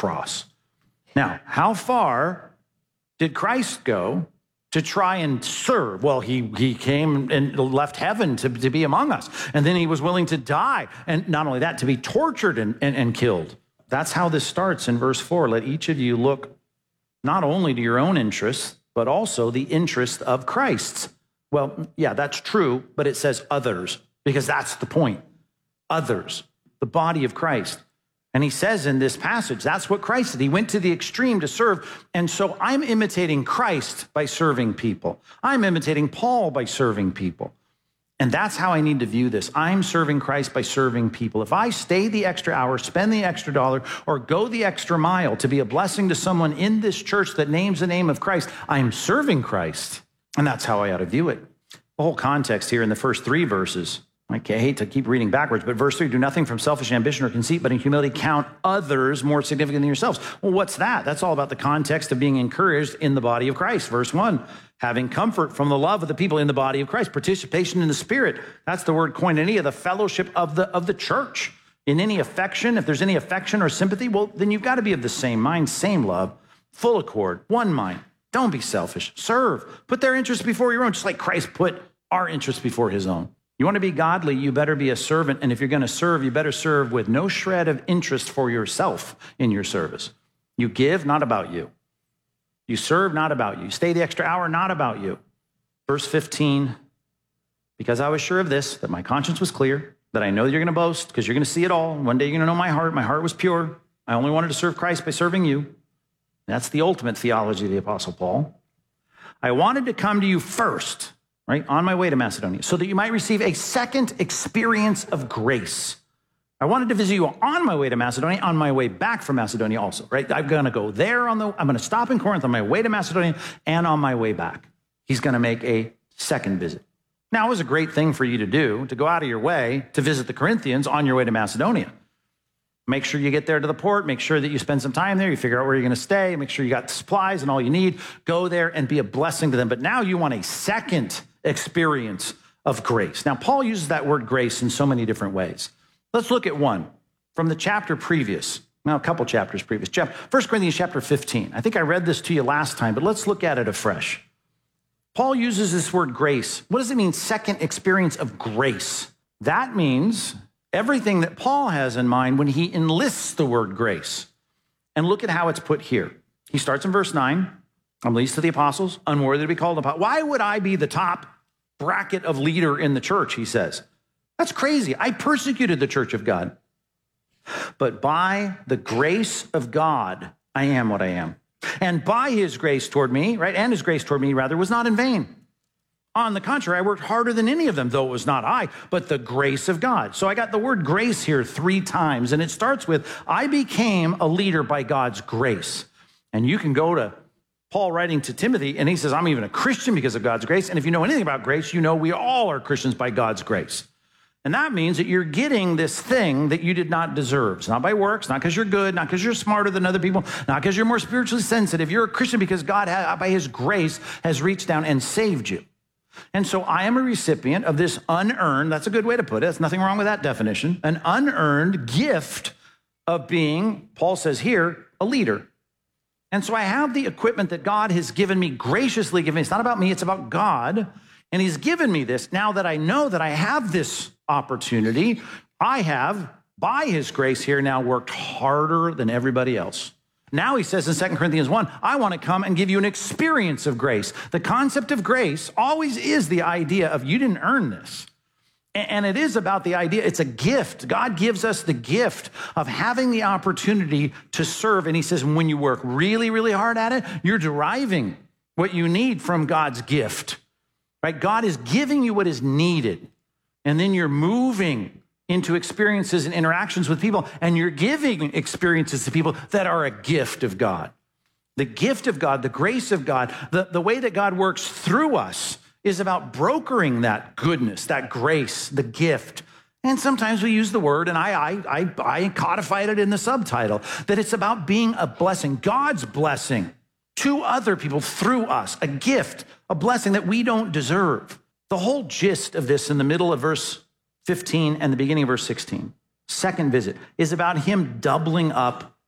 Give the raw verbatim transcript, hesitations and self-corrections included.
cross. Now, how far did Christ go to try and serve? Well, he, he came and left heaven to, to be among us. And then he was willing to die. And not only that, to be tortured and, and, and killed. That's how this starts in verse four. Let each of you look not only to your own interests, but also the interest of Christ's. Well, yeah, that's true, but it says others, because that's the point. Others, the body of Christ. And he says in this passage, that's what Christ did. He went to the extreme to serve. And so I'm imitating Christ by serving people. I'm imitating Paul by serving people. And that's how I need to view this. I'm serving Christ by serving people. If I stay the extra hour, spend the extra dollar, or go the extra mile to be a blessing to someone in this church that names the name of Christ, I'm serving Christ. And that's how I ought to view it. The whole context here in the first three verses, I hate to keep reading backwards, but verse three, do nothing from selfish ambition or conceit, but in humility count others more significant than yourselves. Well, what's that? That's all about the context of being encouraged in the body of Christ. Verse one, having comfort from the love of the people in the body of Christ, participation in the Spirit. That's the word koinonia, the fellowship of the, of the church. In any affection, if there's any affection or sympathy, well, then you've got to be of the same mind, same love, full accord, one mind. Don't be selfish. Serve. Put their interests before your own, just like Christ put our interests before his own. You want to be godly, you better be a servant. And if you're going to serve, you better serve with no shred of interest for yourself in your service. You give, not about you. You serve, not about you. Stay the extra hour, not about you. Verse fifteen, because I was sure of this, that my conscience was clear, that I know that you're going to boast because you're going to see it all. One day you're going to know my heart. My heart was pure. I only wanted to serve Christ by serving you. That's the ultimate theology of the Apostle Paul. I wanted to come to you first, right, on my way to Macedonia, so that you might receive a second experience of grace. I wanted to visit you on my way to Macedonia, on my way back from Macedonia also, right? I'm going to go there on the, I'm going to stop in Corinth on my way to Macedonia and on my way back. He's going to make a second visit. Now, it was a great thing for you to do, to go out of your way to visit the Corinthians on your way to Macedonia. Make sure you get there to the port. Make sure that you spend some time there. You figure out where you're going to stay. Make sure you got supplies and all you need. Go there and be a blessing to them. But now you want a second experience of grace. Now, Paul uses that word grace in so many different ways. Let's look at one from the chapter previous. Now, a couple chapters previous. First Corinthians chapter fifteen. I think I read this to you last time, but let's look at it afresh. Paul uses this word grace. What does it mean, second experience of grace? That means everything that Paul has in mind when he enlists the word grace. And look at how it's put here. He starts in verse nine. I'm least to the apostles, unworthy to be called upon. Why would I be the top bracket of leader in the church, he says. That's crazy. I persecuted the church of God. But by the grace of God, I am what I am. And by his grace toward me, right, and his grace toward me, rather, was not in vain. On the contrary, I worked harder than any of them, though it was not I, but the grace of God. So I got the word grace here three times, and it starts with, I became a leader by God's grace. And you can go to Paul writing to Timothy, and he says, I'm even a Christian because of God's grace. And if you know anything about grace, you know we all are Christians by God's grace. And that means that you're getting this thing that you did not deserve. It's not by works, not because you're good, not because you're smarter than other people, not because you're more spiritually sensitive. You're a Christian because God, by his grace, has reached down and saved you. And so I am a recipient of this unearned, that's a good way to put it, there's nothing wrong with that definition, an unearned gift of being, Paul says here, a leader. And so I have the equipment that God has given me, graciously given me. It's not about me, it's about God. And he's given me this. Now that I know that I have this opportunity, I have, by his grace here, now worked harder than everybody else. Now he says in Second Corinthians one, I want to come and give you an experience of grace. The concept of grace always is the idea of you didn't earn this. And it is about the idea, it's a gift. God gives us the gift of having the opportunity to serve. And he says, when you work really, really hard at it, you're deriving what you need from God's gift, right? God is giving you what is needed. And then you're moving into experiences and interactions with people, and you're giving experiences to people that are a gift of God. The gift of God, the grace of God, the, the way that God works through us is about brokering that goodness, that grace, the gift. And sometimes we use the word, and I, I, I, I codified it in the subtitle, that it's about being a blessing, God's blessing to other people through us, a gift, a blessing that we don't deserve. The whole gist of this in the middle of verse fifteen and the beginning of verse sixteen, second visit, is about him doubling up